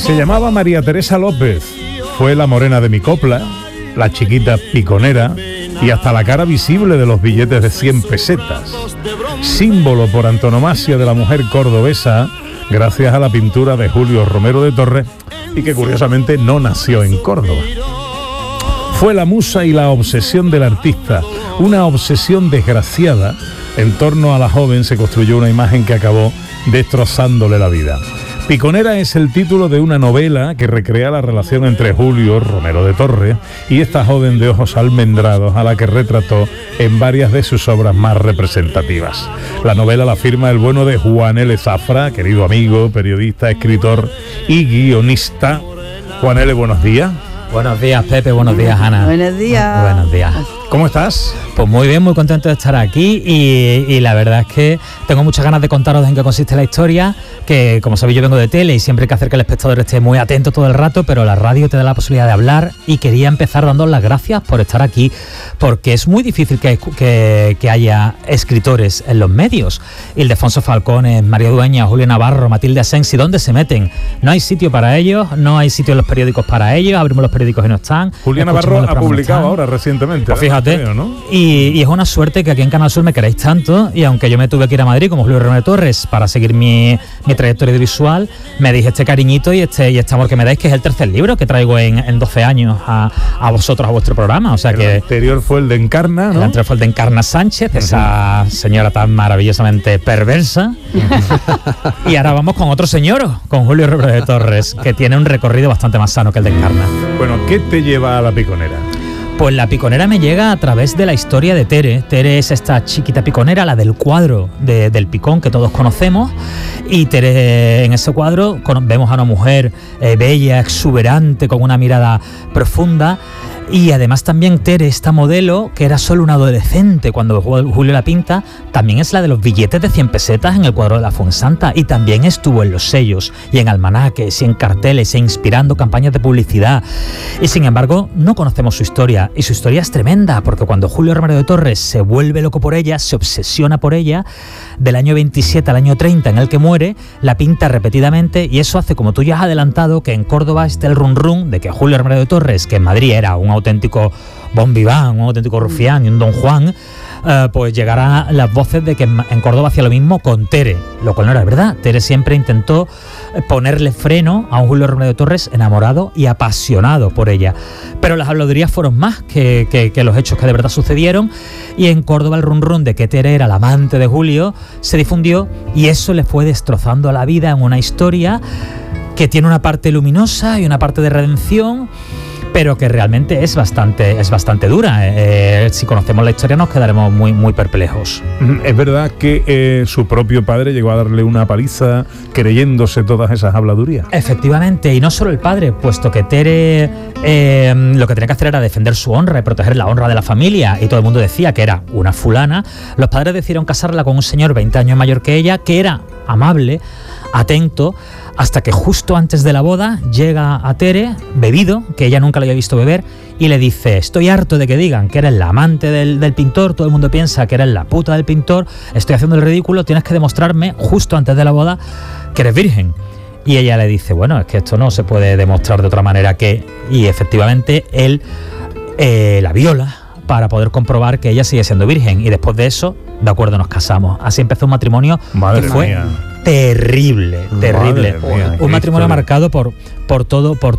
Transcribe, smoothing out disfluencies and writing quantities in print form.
Se llamaba María Teresa López, fue la morena de mi copla, la chiquita piconera y hasta la cara visible de los billetes de 100 pesetas. Símbolo por antonomasia de la mujer cordobesa, gracias a la pintura de Julio Romero de Torres, y que curiosamente no nació en Córdoba. Fue la musa y la obsesión del artista, una obsesión desgraciada. En torno a la joven se construyó una imagen que acabó destrozándole la vida. Piconera es el título de una novela que recrea la relación entre Julio Romero de Torres y esta joven de ojos almendrados a la que retrató en varias de sus obras más representativas. La novela la firma el bueno de Juan L. Zafra, querido amigo, periodista, escritor y guionista. Juan L., buenos días. Buenos días, Pepe, buenos días, Ana. Buenos días. Buenos días. ¿Cómo estás? Pues muy bien, muy contento de estar aquí y la verdad es que tengo muchas ganas de contaros en qué consiste la historia, que como sabéis yo vengo de tele y siempre hay que hacer que el espectador esté muy atento todo el rato, pero la radio te da la posibilidad de hablar y quería empezar dando las gracias por estar aquí, porque es muy difícil que haya escritores en los medios. Ildefonso Falcones, María Dueña, Julio Navarro, Matilde Asensi, ¿dónde se meten? No hay sitio para ellos, no hay sitio en los periódicos para ellos, abrimos los periódicos y no están. Julio Navarro ha publicado ahora recientemente. Pues fíjate, creo, ¿no? y es una suerte que aquí en Canal Sur me queráis tanto, y aunque yo me tuve que ir a Madrid como Julio Romero de Torres para seguir mi trayectoria audiovisual, me dije este cariñito y este amor que me dais, que es el tercer libro que traigo en 12 años a vosotros, a vuestro programa. O sea el que anterior fue el de Encarna, ¿no? El anterior fue el de Encarna Sánchez, esa señora tan maravillosamente perversa. Y ahora vamos con otro señor, con Julio Romero de Torres, que tiene un recorrido bastante más sano que el de Encarna. Bueno, ¿qué te lleva a la piconera? Pues la piconera me llega a través de la historia de Tere. Tere es esta chiquita piconera, la del cuadro del picón que todos conocemos. Y Tere, en ese cuadro vemos a una mujer bella, exuberante, con una mirada profunda. Y además también Tere, esta modelo, que era solo una adolescente cuando Julio la pinta, también es la de los billetes de 100 pesetas en el cuadro de la Fuensanta, y también estuvo en los sellos y en almanaques y en carteles e inspirando campañas de publicidad. Y sin embargo no conocemos su historia, y su historia es tremenda, porque cuando Julio Romero de Torres se vuelve loco por ella, se obsesiona por ella, del año 27 al año 30 en el que muere, la pinta repetidamente, y eso hace, como tú ya has adelantado, que en Córdoba esté el run run de que Julio Romero de Torres, que en Madrid era un auténtico bon vivant, un auténtico rufián y un don Juan, pues llegarán las voces de que en Córdoba hacía lo mismo con Tere, lo cual no era verdad. Tere siempre intentó ponerle freno a un Julio Romero de Torres enamorado y apasionado por ella. Pero las habladurías fueron más que los hechos que de verdad sucedieron, y en Córdoba el run run de que Tere era la amante de Julio se difundió, y eso le fue destrozando la vida en una historia que tiene una parte luminosa y una parte de redención, pero que realmente es bastante dura. Si conocemos la historia nos quedaremos muy, muy perplejos. Es verdad que su propio padre llegó a darle una paliza creyéndose todas esas habladurías. Efectivamente, y no solo el padre, puesto que Tere lo que tenía que hacer era defender su honra y proteger la honra de la familia, y todo el mundo decía que era una fulana. Los padres decidieron casarla con un señor 20 años mayor que ella, que era amable, atento, hasta que justo antes de la boda llega a Tere, bebido, que ella nunca le había visto beber, y le dice: estoy harto de que digan que eres la amante del pintor, todo el mundo piensa que eres la puta del pintor, estoy haciendo el ridículo, tienes que demostrarme justo antes de la boda que eres virgen. Y ella le dice: bueno, es que esto no se puede demostrar de otra manera que... Y efectivamente él la viola para poder comprobar que ella sigue siendo virgen, y después de eso, de acuerdo, nos casamos. Así empezó un matrimonio que fue terrible. Madre mía, un matrimonio marcado por todo